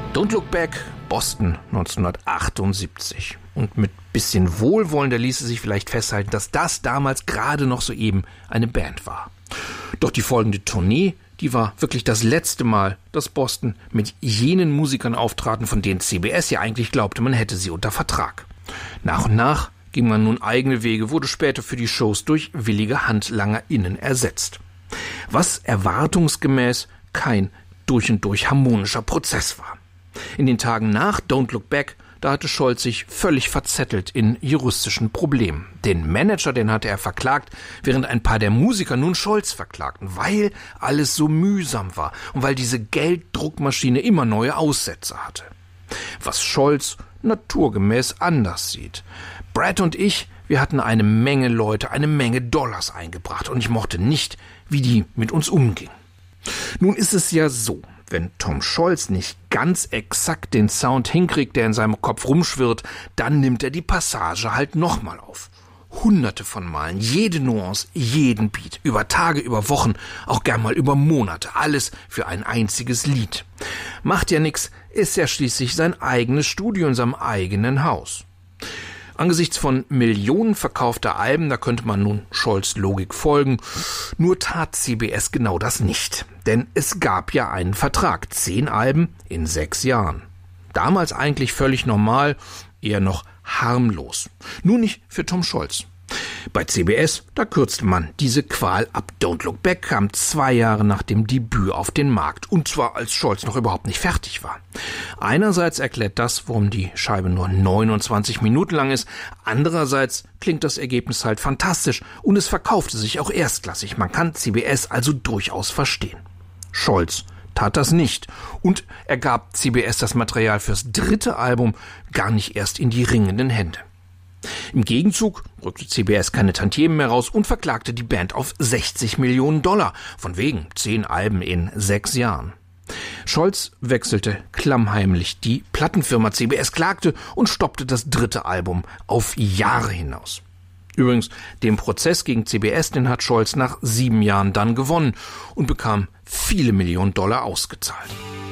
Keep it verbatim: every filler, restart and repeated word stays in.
Don't Look Back, Boston neunzehnhundertachtundsiebzig. Und mit bisschen Wohlwollen ließe sich vielleicht festhalten, dass das damals gerade noch soeben eine Band war. Doch die folgende Tournee, die war wirklich das letzte Mal, dass Boston mit jenen Musikern auftraten, von denen C B S ja eigentlich glaubte, man hätte sie unter Vertrag. Nach und nach ging man nun eigene Wege, wurde später für die Shows durch willige HandlangerInnen ersetzt. Was erwartungsgemäß kein durch und durch harmonischer Prozess war. In den Tagen nach Don't Look Back, da hatte Scholz sich völlig verzettelt in juristischen Problemen. Den Manager, den hatte er verklagt, während ein paar der Musiker nun Scholz verklagten, weil alles so mühsam war und weil diese Gelddruckmaschine immer neue Aussätze hatte. Was Scholz naturgemäß anders sieht. Brad und ich, wir hatten eine Menge Leute, eine Menge Dollars eingebracht und ich mochte nicht, wie die mit uns umgingen. Nun ist es ja so, wenn Tom Scholz nicht ganz exakt den Sound hinkriegt, der in seinem Kopf rumschwirrt, dann nimmt er die Passage halt nochmal auf. Hunderte von Malen, jede Nuance, jeden Beat, über Tage, über Wochen, auch gern mal über Monate, alles für ein einziges Lied. Macht ja nix, ist ja schließlich sein eigenes Studio in seinem eigenen Haus. Angesichts von Millionen verkaufter Alben, da könnte man nun Scholz' Logik folgen, nur tat C B S genau das nicht. Denn es gab ja einen Vertrag, zehn Alben in sechs Jahren. Damals eigentlich völlig normal, eher noch harmlos. Nur nicht für Tom Scholz. Bei C B S, da kürzte man diese Qual ab. Don't Look Back kam zwei Jahre nach dem Debüt auf den Markt. Und zwar als Scholz noch überhaupt nicht fertig war. Einerseits erklärt das, warum die Scheibe nur neunundzwanzig Minuten lang ist. Andererseits klingt das Ergebnis halt fantastisch. Und es verkaufte sich auch erstklassig. Man kann C B S also durchaus verstehen. Scholz tat das nicht. Und er gab C B S das Material fürs dritte Album gar nicht erst in die ringenden Hände. Im Gegenzug rückte C B S keine Tantiemen mehr raus und verklagte die Band auf sechzig Millionen Dollar, von wegen zehn Alben in sechs Jahren. Scholz wechselte klammheimlich die Plattenfirma. C B S klagte und stoppte das dritte Album auf Jahre hinaus. Übrigens, den Prozess gegen C B S, den hat Scholz nach sieben Jahren dann gewonnen und bekam viele Millionen Dollar ausgezahlt.